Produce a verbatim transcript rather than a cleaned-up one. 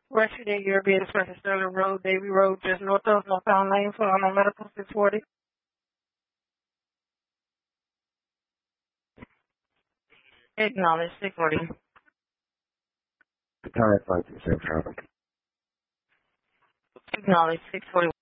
Rescue Day, European Express, Sterling Road, Davy Road, just north of Northbound Lane for on Medical six forty. Acknowledge six forty. Time five two seven traffic. Acknowledge six forty.